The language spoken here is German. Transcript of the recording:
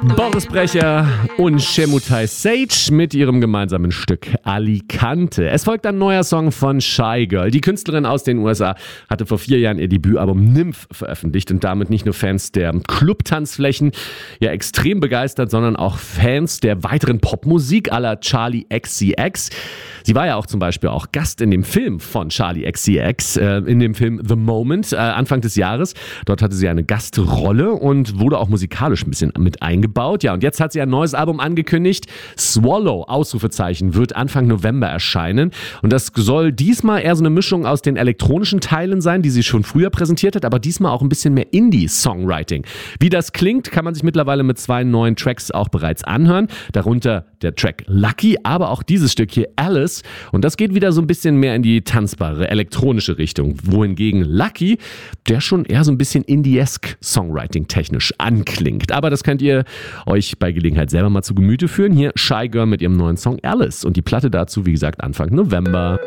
Boris Brecher und Shemutai Sage mit ihrem gemeinsamen Stück Alicante. Es folgt ein neuer Song von Shy Girl. Die Künstlerin aus den USA hatte vor 4 Jahren ihr Debütalbum Nymph veröffentlicht und damit nicht nur Fans der Clubtanzflächen extrem begeistert, sondern auch Fans der weiteren Popmusik à la Charli XCX. Sie war ja auch zum Beispiel auch Gast in dem Film von Charli XCX, in dem Film The Moment, Anfang des Jahres. Dort hatte sie eine Gastrolle und wurde auch musikalisch ein bisschen mit eingebaut. Ja, und jetzt hat sie ein neues Album angekündigt. Swallow, Ausrufezeichen, wird Anfang November erscheinen. Und das soll diesmal eher so eine Mischung aus den elektronischen Teilen sein, die sie schon früher präsentiert hat, aber diesmal auch ein bisschen mehr Indie-Songwriting. Wie das klingt, kann man sich mittlerweile mit 2 neuen Tracks auch bereits anhören. Darunter der Track Lucky, aber auch dieses Stück hier Alice. Und das geht wieder so ein bisschen mehr in die tanzbare, elektronische Richtung. Wohingegen Lucky, der schon eher so ein bisschen indiesk Songwriting-technisch anklingt. Aber das könnt ihr euch bei Gelegenheit selber mal zu Gemüte führen. Hier Shy Girl mit ihrem neuen Song Alice. Und die Platte dazu, wie gesagt, Anfang November.